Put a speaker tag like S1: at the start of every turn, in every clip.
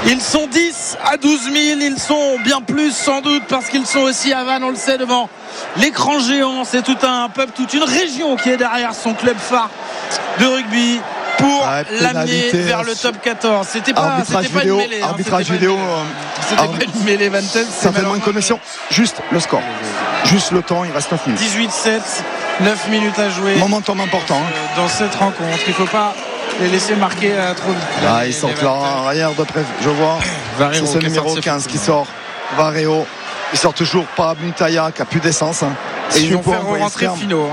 S1: Ils sont 10 à 12 000, ils sont bien plus sans doute parce qu'ils sont aussi à Vannes, on le sait, devant l'écran géant. C'est tout un peuple, toute une région qui est derrière son club phare de rugby pour l'amener vers le top 14. C'était pas
S2: vidéo,
S1: une mêlée.
S2: Arbitrage vidéo.
S1: C'était pas une mêlée, Vantel.
S2: Ça fait moins de connexion. Juste le score. Juste le temps, il reste 9 minutes.
S1: 18-7, 9 minutes à jouer.
S2: Momentum important.
S1: Dans cette rencontre. Il ne faut pas les laisser marquer trop vite.
S2: Ils sortent là en arrière d'après. Je vois. C'est ce numéro 15 qui sort. Vareo. Il sort toujours pas Muntaya qui a plus d'essence.
S1: Et ils vont faire rentrer Finot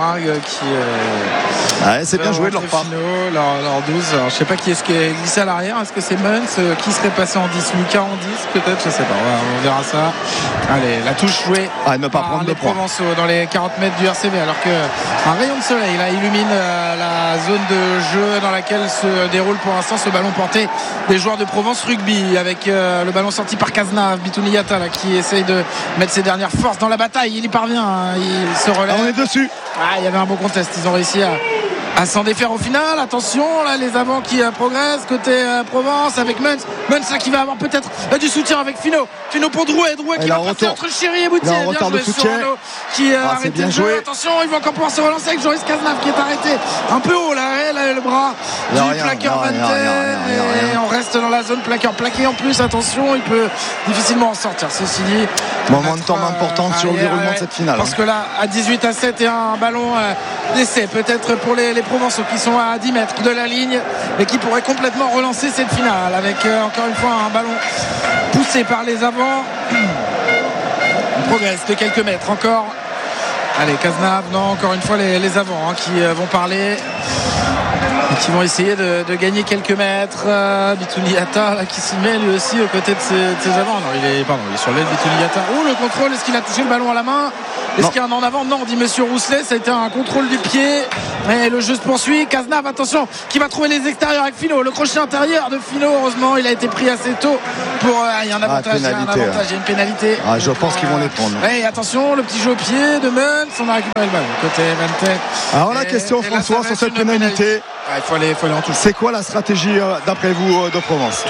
S2: c'est bien joué de leur part.
S1: Finot, leur 12. Alors, je sais pas qui est-ce qui est glissé à l'arrière. Est-ce que c'est Muns qui serait passé en 10, Lucas en 10 peut-être, je sais pas. On verra ça. Allez, la touche jouée
S2: ne pas prendre de points
S1: dans les 40 mètres du RCV, alors qu'un rayon de soleil là illumine la zone de jeu dans laquelle se déroule pour l'instant ce ballon porté des joueurs de Provence Rugby, avec le ballon sorti par Cazenave, Bitouniata là, qui essaye de mettre ses dernières forces dans la bataille. Il y parvient, il se relève.
S2: On est dessus.
S1: Il y avait un beau contest, ils ont réussi à s'en défaire au final. Attention là, les avants qui progressent côté Provence avec Muns là, qui va avoir peut-être du soutien avec Finot pour Drouet qui va passer entre Chéri et Boutier.
S2: Bien joué sur Arnaud
S1: qui a arrêté le jeu. Attention, il va encore pouvoir se relancer avec Joris Cazenave qui est arrêté un peu haut là, le bras du plaqueur Vantel, et on reste dans la zone plaqueur plaqué en plus. Attention, il peut difficilement en sortir, ceci dit.
S2: Momentum important sur le déroulement de cette finale,
S1: parce que là à 18-7 et un ballon d'essai peut-être pour les Provençaux qui sont à 10 mètres de la ligne et qui pourraient complètement relancer cette finale avec encore une fois un ballon poussé par les avants. On progresse de quelques mètres encore. Allez, Cazenave, non, encore une fois les avants qui vont parler et qui vont essayer de gagner quelques mètres. Bitouniata là, qui s'y met lui aussi aux côtés de ses avants. Non, il est sur l'aile, Bitouniata. Le contrôle, est-ce qu'il a touché le ballon à la main? Est-ce qu'il y a un en avant? Non, dit Monsieur Rousselet. Ça a été un contrôle du pied. Mais le jeu se poursuit. Cazenave, attention, qui va trouver les extérieurs avec Finot. Le crochet intérieur de Finot, heureusement, il a été pris assez tôt pour. Il y a un avantage, il y a une pénalité.
S2: Je pense qu'ils vont les prendre.
S1: Attention, le petit jeu au pied de Muns. On a récupéré le ballon côté Vantel.
S2: Alors la question, François, sur cette pénalité.
S1: Il faut aller en touche.
S2: C'est quoi la stratégie d'après vous de Provence?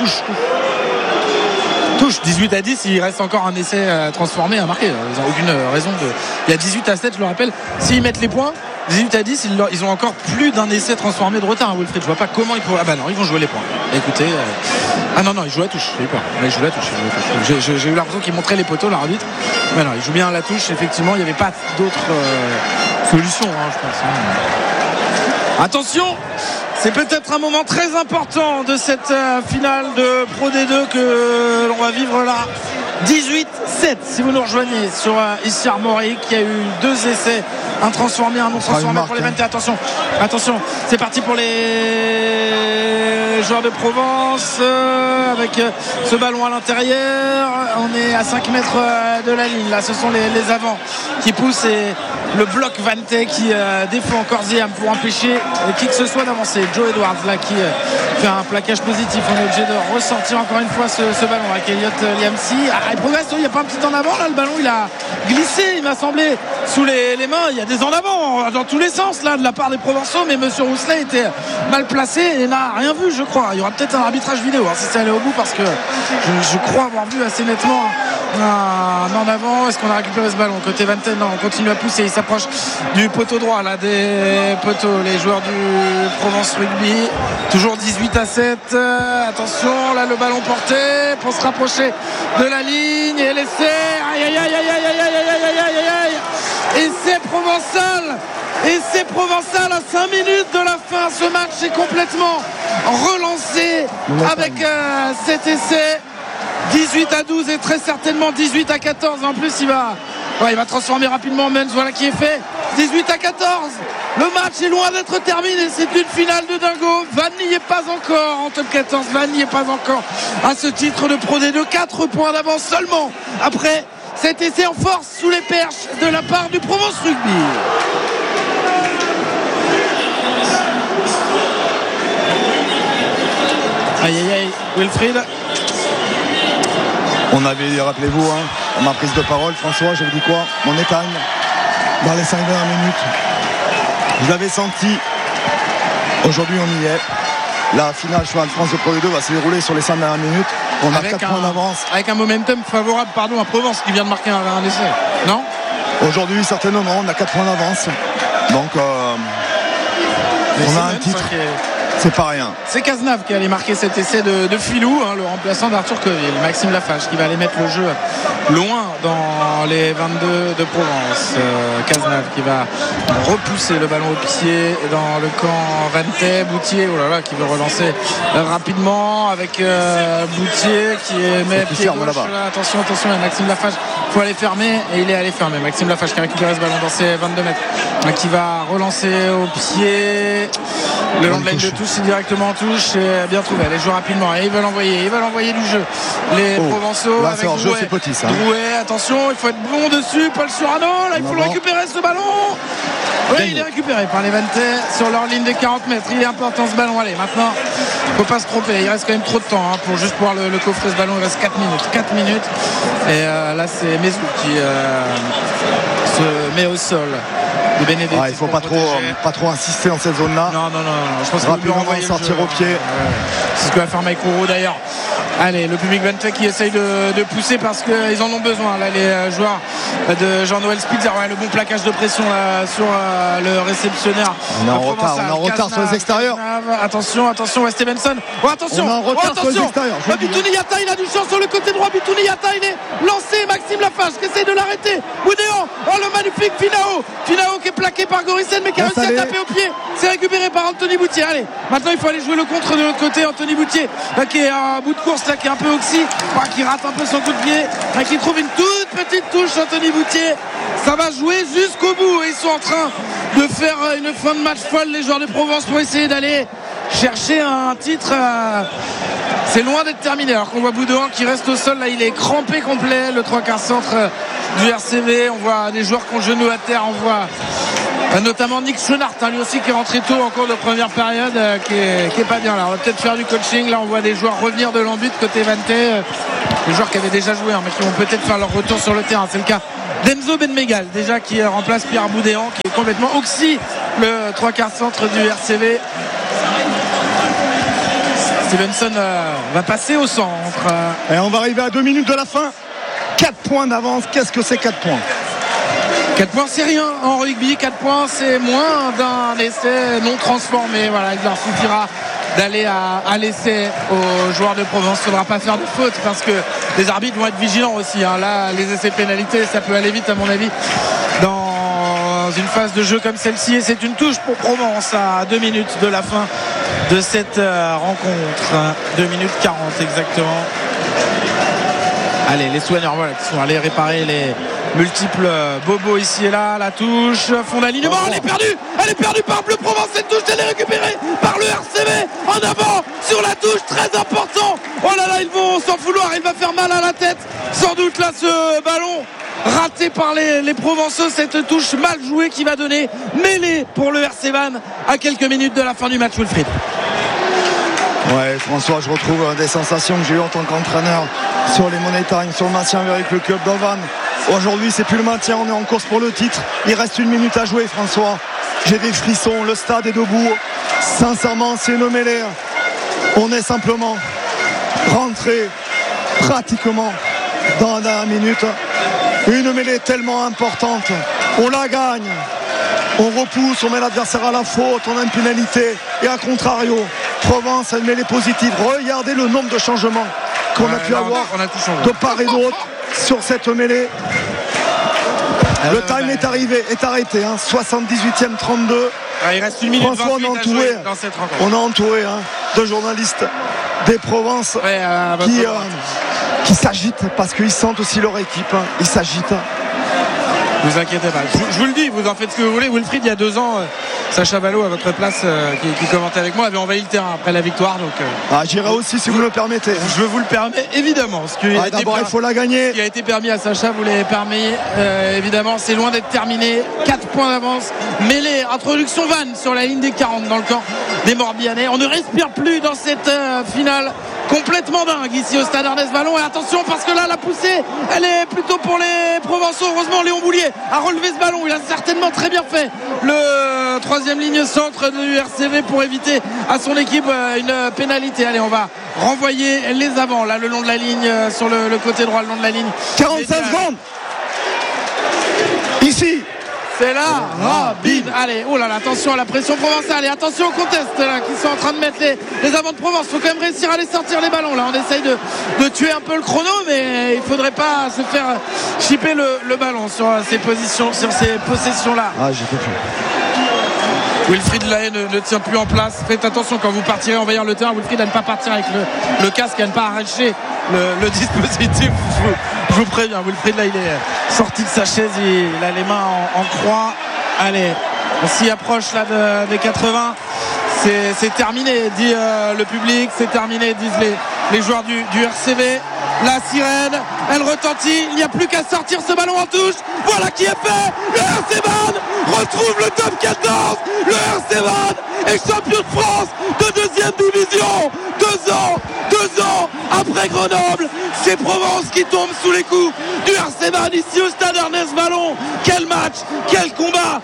S1: Touche 18-10, il reste encore un essai transformé à marquer. Ils n'ont aucune raison de. Il y a 18-7, je le rappelle. S'ils mettent les points, 18-10, ils ont encore plus d'un essai transformé de retard, Wilfried. Je vois pas comment ils pourraient. Non, ils vont jouer les points. Écoutez. Non, ils jouent la touche. Ils jouent la touche. J'ai eu l'impression qu'ils montraient les poteaux, l'arbitre. Mais non, ils jouent bien la touche. Effectivement, il n'y avait pas d'autre solution, je pense. Attention! C'est peut-être un moment très important de cette finale de Pro D2 que l'on va vivre là. 18-7 si vous nous rejoignez sur ici Armorique, qui a eu 2 essais, un transformé, un non transformé pour les 21. Attention, c'est parti pour les joueurs de Provence avec ce ballon à l'intérieur. On est à 5 mètres de la ligne. Là, ce sont les avants qui poussent et le bloc Vantel qui défend encore Ziam pour empêcher qui que ce soit d'avancer. Joe Edwards là qui fait un plaquage positif. On est obligé de ressortir encore une fois ce ballon avec Elliott Liamsi. Il progresse, il n'y a pas un petit en avant là, le ballon il a glissé, il m'a semblé, sous les mains. Il y a des en avant dans tous les sens là de la part des Provençaux, mais Monsieur Rousselet était mal placé et n'a rien vu, je crois. Il y aura peut-être un arbitrage vidéo si ça allait au bout, parce que je crois avoir vu assez nettement un en avant. Est-ce qu'on a récupéré ce ballon côté Vantel? Non, on continue à pousser, il s'approche du poteau droit là, des poteaux, les joueurs du Provence Rugby. Toujours 18-7. Attention, là le ballon porté pour se rapprocher de la ligne et l'essai. Essai provençal à 5 minutes de la fin. Ce match est complètement relancé avec cet essai. 18-12 et très certainement 18-14. En plus, il va transformer rapidement Muns. Voilà qui est fait. 18-14. Le match est loin d'être terminé. C'est une finale de dingo. Vannes n'y est pas encore en top 14. Vannes n'y est pas encore à ce titre de Pro D2. 4 points d'avance seulement après cet essai en force sous les perches de la part du Provence Rugby. Aïe, Wilfried.
S2: On avait, rappelez-vous, ma prise de parole, François, je vous dis quoi? Mon épargne dans les 5 dernières minutes. Je l'avais senti. Aujourd'hui, on y est. la finale Cheval de France de Pro D2 va se dérouler sur les 5 dernières minutes. On a 4 points d'avance.
S1: Avec un momentum favorable à Provence qui vient de marquer un essai. Non ?
S2: Aujourd'hui, certainement, on a 4 points d'avance. Donc, on a un titre. C'est pas rien.
S1: C'est Cazenave qui allait marquer cet essai de Filou, le remplaçant d'Arthur Coville. Maxime Lafage qui va aller mettre le jeu loin dans les 22 de Provence. Cazenave qui va repousser le ballon au pied dans le camp Vantais. Boutier qui veut relancer rapidement avec Boutier qui met pied gauche. Attention, il y a Maxime Lafage. Il faut aller fermer et il est allé fermer. Maxime Lafage qui a récupéré ce ballon dans ses 22 mètres. Qui va relancer au pied le long de la ligne de touche, directement en touche, et bien trouvé. Elle joue rapidement et ils veulent envoyer du jeu. Les Provençaux
S2: là,
S1: avec
S2: Drouet. C'est petit, ça.
S1: Drouet, attention, il faut être bon dessus. Paul Surano, là il faut le récupérer ce ballon. Oui, il est récupéré par les Vantais sur leur ligne des 40 mètres. Il est important ce ballon. Allez, maintenant, il ne faut pas se tromper. Il reste quand même trop de temps pour juste pouvoir le coffrer ce ballon. Il reste 4 minutes. 4 minutes. Et là, c'est Mézou qui se met au sol.
S2: Il ne faut pas trop insister dans cette zone-là.
S1: Non. Je pense
S2: rapidement sortir au pied.
S1: C'est ce que va faire Mike Kourou d'ailleurs. Allez, le public Vantais qui essaye de pousser parce qu'ils en ont besoin. Là, les joueurs de Jean-Noël Spitzer. Le bon plaquage de pression là, sur le réceptionnaire.
S2: On est en retard sur les extérieurs.
S1: Attention, West Stevenson. Attention.
S2: On est en retard sur les extérieurs.
S1: Bitouni Yata, il a du champ sur le côté droit. Bitouni Yata, il est lancé. Maxime Lafage qui essaye de l'arrêter. Boudéan. Le magnifique Finao qui est plaqué par Gorissen mais qui a réussi à taper au pied. C'est récupéré par Anthony Boutier. Allez, maintenant il faut aller jouer le contre de l'autre côté. Anthony Boutier là, qui est à bout de course, là, qui est un peu oxy, qui rate un peu son coup de pied, là, qui trouve une toute petite touche. Anthony Boutier, ça va jouer jusqu'au bout et ils sont en train de faire une fin de match folle, les joueurs de Provence, pour essayer d'aller chercher un titre. C'est loin d'être terminé alors qu'on voit Boudouin qui reste au sol. Là il est crampé complet, le 3/4 centre du RCV. On voit des joueurs qui ont le genou à terre. On voit notamment Nick Schoenart, lui aussi qui est rentré tôt en cours de première période, qui est pas bien là. On va peut-être faire du coaching. Là on voit des joueurs revenir de l'embut côté Vantais, des joueurs qui avaient déjà joué mais qui vont peut-être faire leur retour sur le terrain. C'est le cas d'Enzo Benmegal déjà qui remplace Pierre Boudéan, qui est complètement oxy, le 3/4 centre du RCV. Stevenson va passer au centre.
S2: Et on va arriver à 2 minutes de la fin. 4 points d'avance. Qu'est-ce que c'est 4 points ?
S1: 4 points, c'est rien en rugby. 4 points, c'est moins d'un essai non transformé. Il leur suffira d'aller à l'essai aux joueurs de Provence. Il ne faudra pas faire de faute parce que les arbitres vont être vigilants aussi. Là, les essais pénalités, ça peut aller vite à mon avis dans une phase de jeu comme celle-ci. Et c'est une touche pour Provence à 2 minutes de la fin de cette rencontre. 2 minutes 40 exactement. Allez, les soigneurs qui sont allés réparer les multiples bobos ici et là. La touche, fond d'alignement, elle est perdue par Bleu Provence. Cette touche, elle est récupérée par le RCV en avant sur la touche, très important. Oh là là, ils vont s'en vouloir, il va faire mal à la tête sans doute là, ce ballon raté par les Provençaux. Cette touche mal jouée qui va donner mêlée pour le RC Van à quelques minutes de la fin du match. Wilfried.
S2: Ouais, François, je retrouve des sensations que j'ai eues en tant qu'entraîneur sur les Money Time, sur le maintien avec le club d'Ovan. Aujourd'hui, c'est plus le maintien, on est en course pour le titre. Il reste 1 minute à jouer, François. J'ai des frissons, le stade est debout. Sincèrement, c'est une mêlée. On est simplement rentré pratiquement dans la dernière minute. Une mêlée tellement importante. On la gagne. On repousse, on met l'adversaire à la faute, on a une pénalité. Et à contrario, Provence a une mêlée positive. Regardez le nombre de changements qu'on a pu avoir de part et d'autre sur cette mêlée. Le time est arrêté, 78e 32.
S1: Il reste 1 minute
S2: François,
S1: 28 à jouer dans cette rencontre.
S2: On a entouré de journalistes des Provence qui s'agitent parce qu'ils sentent aussi leur équipe. Ils s'agitent.
S1: Vous inquiétez pas, je vous le dis, vous en faites ce que vous voulez. Wilfried, il y a 2 ans, Sacha Vallot à votre place qui commentait avec moi avait envahi le terrain après la victoire, donc
S2: j'irai aussi si vous le permettez.
S1: Je vous le permets évidemment.
S2: D'abord il faut la gagner.
S1: Ce qui a été permis à Sacha, vous l'avez permis évidemment. C'est loin d'être terminé. 4 points d'avance. Mêlée, introduction Vannes sur la ligne des 40 dans le camp des Morbihanais. On ne respire plus dans cette finale complètement dingue ici au stade Ernest Vallon. Et attention parce que là la poussée elle est plutôt pour les Provençaux. Heureusement Léon Boulier a relevé ce ballon, il a certainement très bien fait le troisième ligne centre de l'URCV pour éviter à son équipe une pénalité. Allez, on va renvoyer les avants là le long de la ligne, sur le côté droit, le long de la ligne.
S2: 45 secondes ici.
S1: C'est là, Rabin. Allez, oh là là, attention à la pression provençale. Allez, attention au contest là, qui sont en train de mettre les avants de Provence. Il faut quand même réussir à les sortir les ballons. Là, on essaye de tuer un peu le chrono, mais il faudrait pas se faire chipper le ballon sur ces positions, sur ces possessions-là.
S2: Ah, j'ai fait plus.
S1: Wilfried Lahaye ne tient plus en place. Faites attention quand vous partirez envahir le terrain. Wilfried à ne pas partir avec le casque, à ne pas arracher le dispositif. Je vous préviens, Wilfried là, il est sorti de sa chaise, il a les mains en croix. Allez, on s'y approche là des 80. C'est terminé, dit le public. C'est terminé, disent les joueurs du RCV. La sirène, elle retentit. Il n'y a plus qu'à sortir ce ballon en touche. Voilà qui est fait. Le RC Vannes retrouve le top 14. Le RC Vannes est champion de France de deuxième division. 2 ans après Grenoble, c'est Provence qui tombe sous les coups du RC Vannes ici au stade Ernest Vallon. Quel match, quel combat.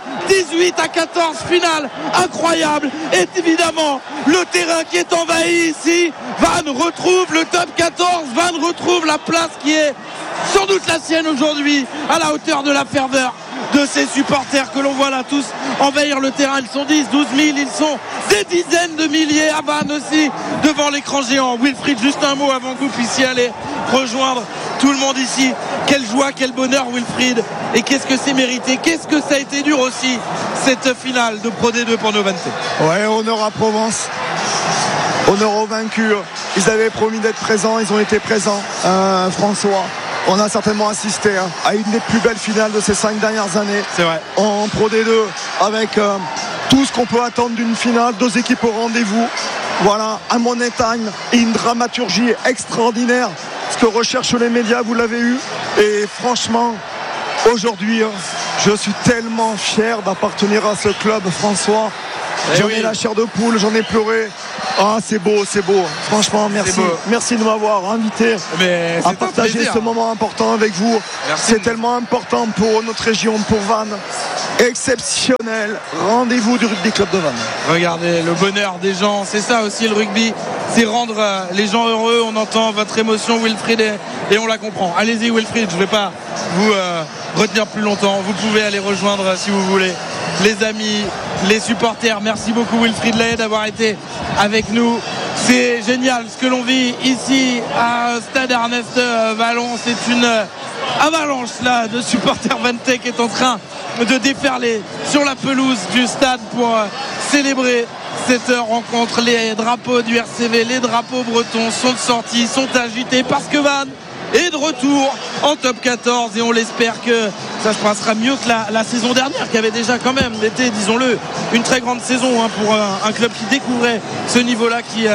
S1: 18-14 finale incroyable. Et évidemment le terrain qui est envahi ici. Vannes retrouve le top 14. Vannes retrouve la place qui est sans doute la sienne aujourd'hui, à la hauteur de la ferveur de ces supporters que l'on voit là tous envahir le terrain. Ils sont 10, 12 000, ils sont des dizaines de milliers à Vannes aussi devant l'écran géant. Wilfried, juste un mot avant que vous puissiez aller rejoindre tout le monde ici. Quelle joie, quel bonheur, Wilfried, et qu'est-ce que c'est mérité, qu'est-ce que ça a été dur aussi cette finale de Pro D2 pour nos Vantais.
S2: Ouais, honneur à Provence, honneur aux vaincus. Ils avaient promis d'être présents, ils ont été présents. François, on a certainement assisté à une des plus belles finales de ces 5 dernières années.
S1: C'est vrai.
S2: En Pro D2, avec tout ce qu'on peut attendre d'une finale, 2 équipes au rendez-vous. Voilà, un money time et une dramaturgie extraordinaire. Ce que recherchent les médias, vous l'avez eu. Et franchement, aujourd'hui, je suis tellement fier d'appartenir à ce club, François. J'en ai la chair de poule, j'en ai pleuré. Ah, c'est beau, c'est beau. Franchement, merci. Merci de m'avoir invité à partager ce moment important avec vous. Merci. C'est tellement important pour notre région, pour Vannes. Exceptionnel. Rendez-vous du rugby club de Vannes.
S1: Regardez le bonheur des gens. C'est ça aussi le rugby. C'est rendre les gens heureux. On entend votre émotion, Wilfried, et on la comprend. Allez-y, Wilfried. Je ne vais pas vous retenir plus longtemps. Vous pouvez aller rejoindre si vous voulez les amis, les supporters. Merci beaucoup, Wilfried Lahaye, d'avoir été avec nous. C'est génial ce que l'on vit ici à Stade Ernest Vallon. C'est une avalanche là de supporters vantais qui est en train de déferler sur la pelouse du stade pour célébrer cette rencontre. Les drapeaux du RCV, les drapeaux bretons sont sortis, sont agités parce que Vannes est de retour en top 14 et on l'espère que ça se passera mieux que la saison dernière, qui avait déjà quand même été, disons-le, une très grande saison pour un club qui découvrait ce niveau-là, qui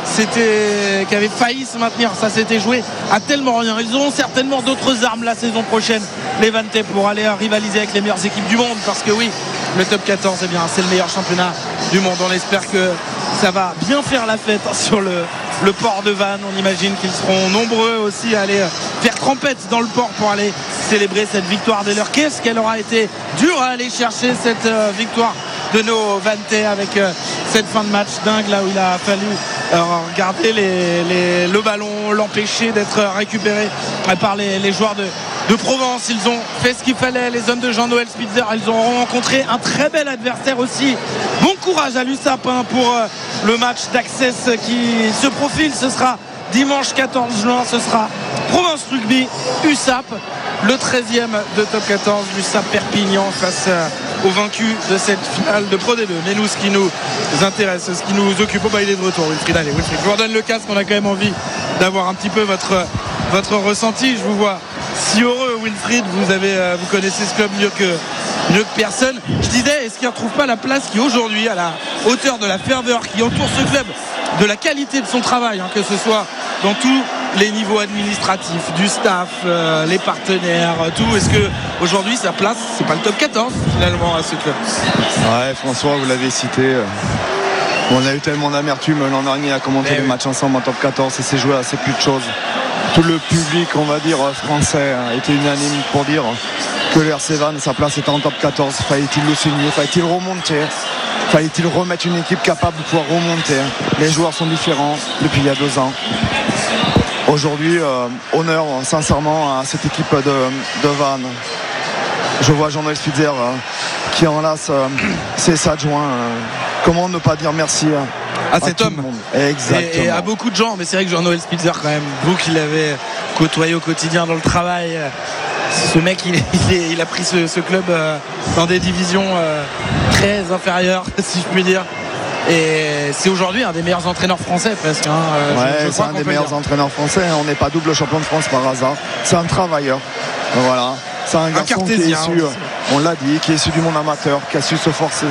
S1: avait failli se maintenir. Ça s'était joué à tellement rien. Ils auront certainement d'autres armes la saison prochaine, les Vantais, pour aller rivaliser avec les meilleures équipes du monde, parce que oui, le top 14, eh bien, c'est le meilleur championnat du monde. On espère que ça va bien faire la fête sur le port de Vannes. On imagine qu'ils seront nombreux aussi à aller faire trempette dans le port pour aller célébrer cette victoire des leurs. Qu'est-ce qu'elle aura été dure à aller chercher, cette victoire de nos Vantais, avec cette fin de match dingue là où il a fallu garder le ballon, l'empêcher d'être récupéré par les joueurs de Provence. Ils ont fait ce qu'il fallait, les hommes de Jean-Noël Spitzer. Ils ont rencontré un très bel adversaire aussi. Bon courage à l'USAP pour le match d'Access qui se profile. Ce sera dimanche 14 juin. Ce sera Provence Rugby USAP, le 13e de top 14, l'USAP Perpignan face aux vaincus de cette finale de Pro D2. Mais nous, ce qui nous intéresse, ce qui nous occupe, il est de retour, Wilfried. Allez, Wilfried, je vous redonne le casque. On a quand même envie d'avoir un petit peu votre ressenti. Je vous vois si heureux, Wilfried. Vous connaissez ce club mieux que personne. Je disais, est-ce qu'il ne retrouve pas la place qui aujourd'hui, à la hauteur de la ferveur qui entoure ce club, de la qualité de son travail, que ce soit dans tous les niveaux administratifs, du staff, les partenaires, tout. Est-ce que aujourd'hui sa place, c'est pas le top 14 finalement à ce club?
S2: Ouais, François, vous l'avez cité. On a eu tellement d'amertume l'an dernier à commenter les matchs ensemble en top 14, et c'est joué à assez peu de choses. Tout le public, on va dire, français était unanime pour dire que le RC Vannes, sa place était en top 14. Fallait-il le signer? Fallait-il remonter? Fallait-il remettre une équipe capable de pouvoir remonter? Les joueurs sont différents depuis il y a 2 ans. Aujourd'hui, honneur sincèrement à cette équipe de Vannes. Je vois Jean-Noël Spitzer qui enlace ses adjoints. Comment ne pas dire merci
S1: à cet homme?
S2: Exactement.
S1: Et à beaucoup de gens, mais c'est vrai que Jean-Noël Spitzer, quand même, vous qui l'avez côtoyé au quotidien dans le travail, ce mec il a pris ce club dans des divisions très inférieures, si je puis dire. Et c'est aujourd'hui un des meilleurs entraîneurs français presque.
S2: C'est un des meilleurs entraîneurs français. On n'est pas double champion de France par hasard. C'est un travailleur. Voilà. C'est un garçon qui est issu, on l'a dit, qui est issu du monde amateur, qui a su se forcer,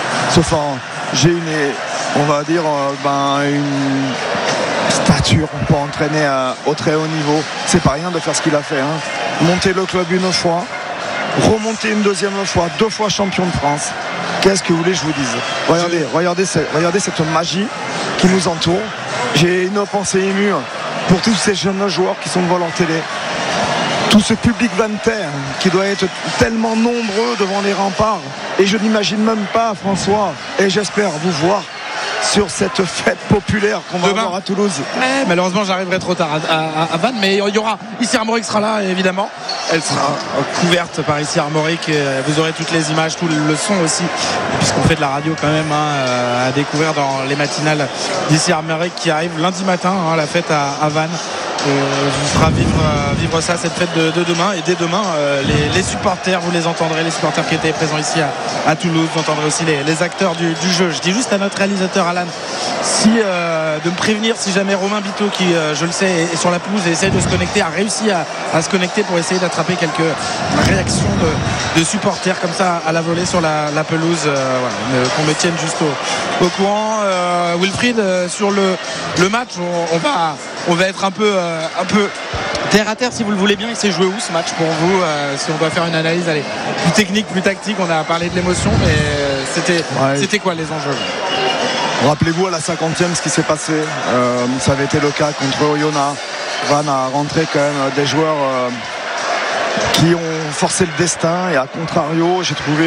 S2: on va dire, une stature pour entraîner au très haut niveau. C'est pas rien de faire ce qu'il a fait. Monter le club une fois, remonter une deuxième fois, 2 fois champion de France. Qu'est-ce que vous voulez que je vous dise? Regardez cette magie qui nous entoure. J'ai une pensée émue pour tous ces jeunes joueurs qui sont devant leur télé. Tout ce public vantais qui doit être tellement nombreux devant les remparts. Et je n'imagine même pas, François, et j'espère vous voir sur cette fête populaire qu'on va avoir à Toulouse.
S1: Malheureusement, j'arriverai trop tard à Vannes, mais il y aura Issi Armorique sera là, évidemment. Elle sera couverte par Issi Armorique. Vous aurez toutes les images, tout le son aussi, puisqu'on fait de la radio quand même à découvrir dans les matinales d'Issi Armorique qui arrive lundi matin, la fête à Vannes. Vous fera vivre ça, cette fête de demain. Et dès demain, les supporters, vous les entendrez, les supporters qui étaient présents ici à Toulouse. Vous entendrez aussi les acteurs du jeu. Je dis juste à notre réalisateur Alan de me prévenir si jamais Romain Biteau, qui je le sais est sur la pelouse et essaie de se connecter, a réussi à se connecter pour essayer d'attraper quelques réactions de supporters comme ça à la volée sur la pelouse. Qu'on me tienne juste au courant. Wilfried, sur le match, on va être un peu terre à terre, si vous le voulez bien. Il s'est joué où ce match pour vous, si on doit faire une analyse plus technique, plus tactique? On a parlé de l'émotion, mais c'était quoi les enjeux?
S2: Rappelez-vous à la 50e ce qui s'est passé. Ça avait été le cas contre Oyonnax. Vannes a rentré quand même des joueurs qui ont forcé le destin, et à contrario,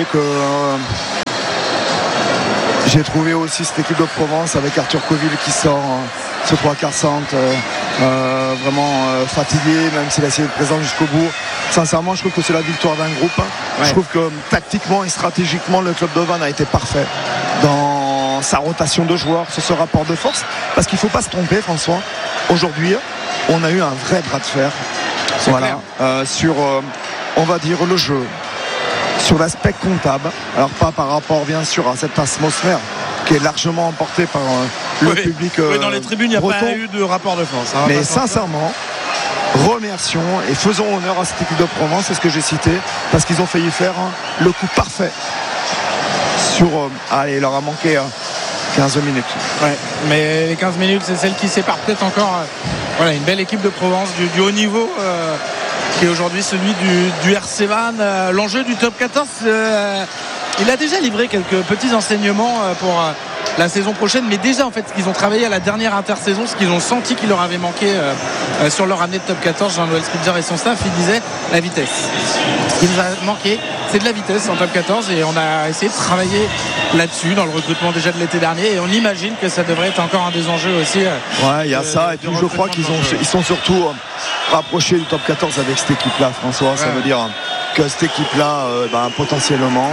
S2: j'ai trouvé aussi cette équipe de Provence avec Arthur Coville qui sort ce 3/4 centre vraiment fatigué, même s'il a essayé de présent jusqu'au bout. Sincèrement, je trouve que c'est la victoire d'un groupe. Je trouve que tactiquement et stratégiquement, le club de Vannes a été parfait dans sa rotation de joueurs, sur ce rapport de force, parce qu'il ne faut pas se tromper, François. Aujourd'hui, on a eu un vrai bras de fer sur on va dire le jeu, sur l'aspect comptable. Alors pas par rapport bien sûr à cette atmosphère qui est largement emportée par le public.
S1: Dans les tribunes, il n'y a pas eu de rapport de force.
S2: Mais sincèrement, remercions et faisons honneur à cette équipe de Provence, c'est ce que j'ai cité, parce qu'ils ont failli faire le coup parfait sur... il leur a manqué 15 minutes.
S1: Mais les 15 minutes, c'est celle qui sépare peut-être encore une belle équipe de Provence du haut niveau, qui est aujourd'hui celui du RC Vannes. L'enjeu du top 14, il a déjà livré quelques petits enseignements pour la saison prochaine, mais déjà en fait ce qu'ils ont travaillé à la dernière intersaison, ce qu'ils ont senti qu'il leur avait manqué sur leur année de top 14, Jean-Noël Spitzer et son staff, il disait la vitesse. Ce qui nous a manqué, c'est de la vitesse en top 14, et on a essayé de travailler là-dessus dans le recrutement déjà de l'été dernier, et on imagine que ça devrait être encore un des enjeux aussi.
S2: Il y a ça, et puis je crois qu'ils sont surtout rapprochés du top 14 avec cette équipe-là, François. Ça veut dire que cette équipe-là, potentiellement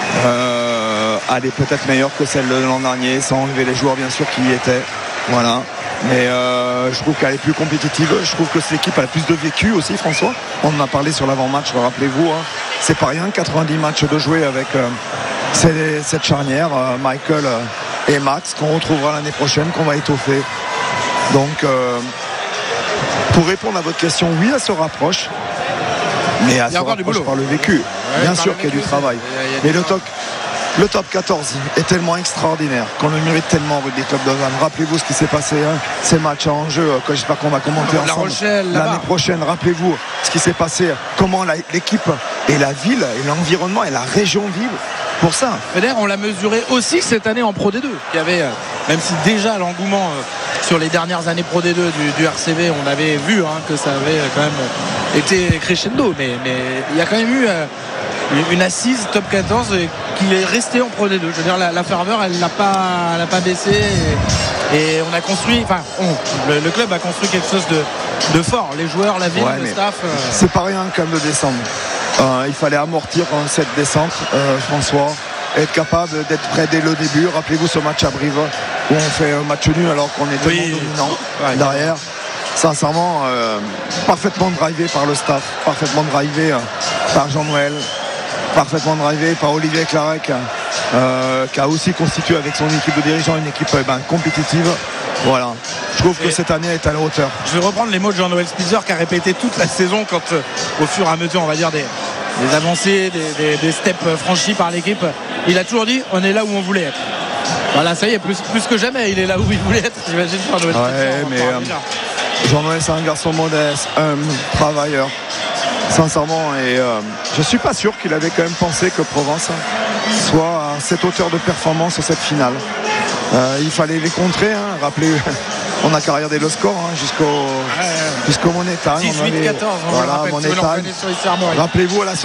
S2: elle est peut-être meilleure que celle de l'an dernier, sans enlever les joueurs bien sûr qui y étaient. Mais je trouve qu'elle est plus compétitive. Je trouve que cette équipe a plus de vécu aussi, François. On en a parlé sur l'avant-match, rappelez-vous. C'est pas rien, 90 matchs de jouer avec cette charnière, Michael et Max, qu'on retrouvera l'année prochaine, qu'on va étoffer. Donc pour répondre à votre question, oui, elle se rapproche, mais elle se rapproche par le vécu. Bien sûr qu'il y a du travail. Mais le top 14 est tellement extraordinaire qu'on le mérite tellement avec les clubs de Vannes. Rappelez-vous ce qui s'est passé, ces matchs en jeu, que j'espère qu'on va commenter ensemble l'année prochaine. Rappelez-vous ce qui s'est passé, comment l'équipe et la ville et l'environnement et la région vivent pour ça.
S1: D'ailleurs, on l'a mesuré aussi cette année en Pro D2. Il y avait, même si déjà l'engouement sur les dernières années Pro D2 du RCV, on avait vu que ça avait quand même été crescendo, mais il y a quand même eu une assise top 14 qui est restée en Pro D2. Je veux dire, la ferveur, elle n'a pas baissé et on a construit, le club a construit quelque chose de fort. Les joueurs, la ville, le staff.
S2: C'est pas rien quand même de descendre. Il fallait amortir cette descente, François, être capable d'être prêt dès le début. Rappelez-vous ce match à Brive où on fait un match nul alors qu'on est tellement dominant derrière. Sincèrement, parfaitement drivé par le staff, parfaitement drivé par Jean-Noël, parfaitement drivé par Olivier Clarec, qui a aussi constitué avec son équipe de dirigeants une équipe compétitive. Voilà, je trouve que cette année est à la hauteur.
S1: Je vais reprendre les mots de Jean-Noël Spitzer qui a répété toute la saison quand au fur et à mesure, on va dire, des avancées, des steps franchis par l'équipe, il a toujours dit on est là où on voulait être. Voilà, ça y est, plus que jamais il est là où il voulait être, j'imagine, Jean-Noël Spitzer.
S2: Jean-Noël, c'est un garçon modeste, humble, travailleur, sincèrement, et je suis pas sûr qu'il avait quand même pensé que Provence soit à cette hauteur de performance sur cette finale. Il fallait les contrer, rappelez, on a qu'à regarder le score jusqu'au Monetagne.
S1: 18-14,
S2: voilà, Monetagne. Rappelez-vous, à la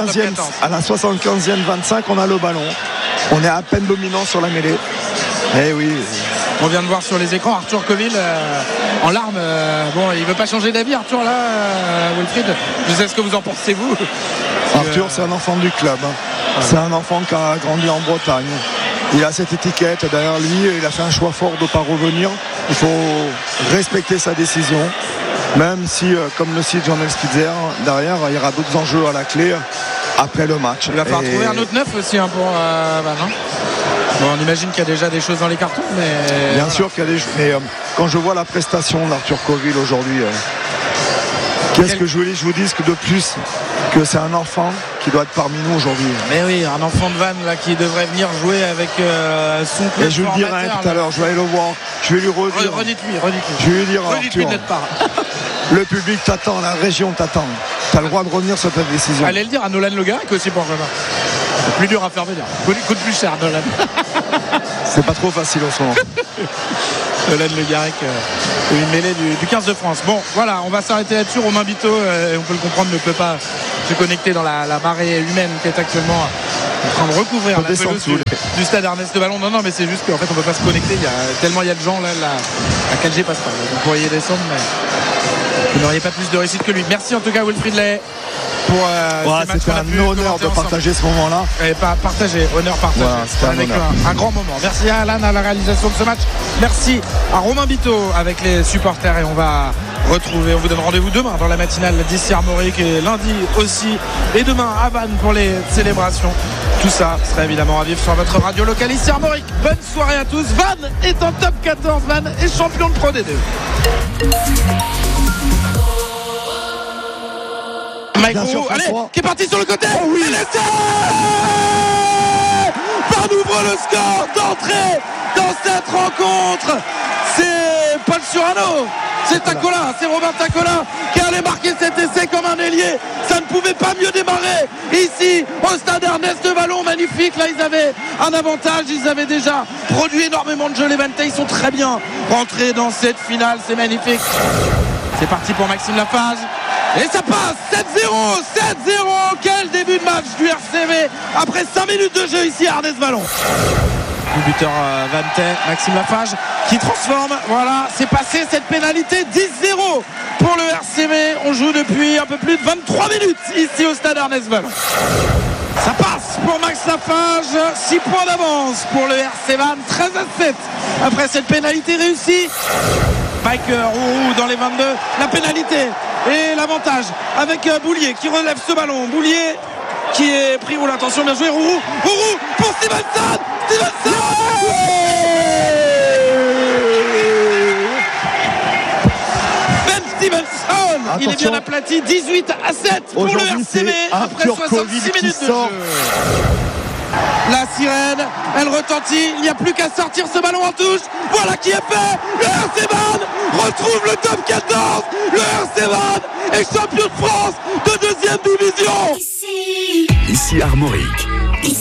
S2: 75e 25, on a le ballon. On est à peine dominant sur la mêlée. Eh oui.
S1: On vient de voir sur les écrans Arthur Coville en larmes. Il veut pas changer d'avis, Arthur, là, Wilfried. Je sais ce que vous en pensez, vous.
S2: Arthur, c'est un enfant du club. C'est un enfant qui a grandi en Bretagne. Il a cette étiquette derrière lui. Il a fait un choix fort de ne pas revenir. Il faut respecter sa décision. Même si, comme le cite Jean-Noël Spitzer, derrière, il y aura d'autres enjeux à la clé après le match.
S1: Il va falloir trouver un autre neuf aussi pour non. Bon, on imagine qu'il y a déjà des choses dans les cartons, mais
S2: bien sûr qu'il y a des choses. Mais quand je vois la prestation d'Arthur Coville aujourd'hui, qu'est-ce que je vous dis que de plus que c'est un enfant qui doit être parmi nous aujourd'hui.
S1: Mais oui, un enfant de Vannes là qui devrait venir jouer avec son club.
S2: Et je le dirai tout à l'heure, je vais aller le voir, je vais lui redire.
S1: Redites-lui.
S2: Je vais lui dire,
S1: Redites-lui de notre part.
S2: Le public t'attend, la région t'attend. Tu as le droit de revenir sur ta décision.
S1: Allez le dire à Nolan Le Garec aussi pour Romain. C'est plus dur à faire venir. Coûte plus cher, Nolan.
S2: C'est pas trop facile en ce moment.
S1: Nolan Le Garec, une mêlée du 15 de France. Bon, voilà, on va s'arrêter là-dessus. Romain Biteau, on peut le comprendre, ne peut pas se connecter dans la marée humaine qui est actuellement en train de recouvrir la pelouse du stade Ernest de Ballon. Non, mais c'est juste qu'en fait, on peut pas se connecter. Tellement il y a de gens là, la 4G passe pas. Vous pourriez descendre, mais vous n'auriez pas plus de réussite que lui. Merci en tout cas, Wilfried Lay.
S2: C'était un honneur de partager ce moment-là.
S1: Honneur partagé. Voilà, avec un grand moment. Merci à Alan à la réalisation de ce match. Merci à Romain Biteau avec les supporters. Et on vous donne rendez-vous demain dans la matinale d'ici Armorique et lundi aussi. Et demain à Vannes pour les célébrations. Tout ça sera évidemment à vivre sur votre radio locale ici Armorique. Bonne soirée à tous. Vannes est en top 14. Vannes est champion de Pro D2. Mike Roux, allez, qui est parti sur le côté.
S2: Oh oui.
S1: Van ouvre le score d'entrée dans cette rencontre. C'est Paul Surano, c'est Tacola, c'est Robin Tacola qui allait marquer cet essai comme un ailier. Ça ne pouvait pas mieux démarrer ici au stade Ernest de Ballon. Magnifique, là ils avaient un avantage, ils avaient déjà produit énormément de jeux. Les Vantais, ils sont très bien rentrés dans cette finale, c'est magnifique. C'est parti pour Maxime Lafage. Et ça passe 7-0. Quel début de match du RCV après 5 minutes de jeu ici à Ernest Ballon. Le buteur Vantais, Maxime Lafage qui transforme. Voilà, c'est passé cette pénalité. 10-0 pour le RCV. On joue depuis un peu plus de 23 minutes ici au stade Ernest Ballon. Ça passe pour Max Lafage. 6 points d'avance pour le RC Vannes. 13-7 après cette pénalité réussie. Mike Roux dans les 22. La pénalité et l'avantage avec Boulier qui relève ce ballon. Boulier qui est pris. Oh l'attention, bien joué. Roux pour Stevenson. Ben Stevenson. Attention. Il est bien aplati. 18-7 pour le RCV après 66 minutes de jeu. La sirène, elle retentit. Il n'y a plus qu'à sortir ce ballon en touche. Voilà qui est fait. Le RC Vannes retrouve le top 14. Le RC Vannes est champion de France de 2e division.
S3: Ici Armorique.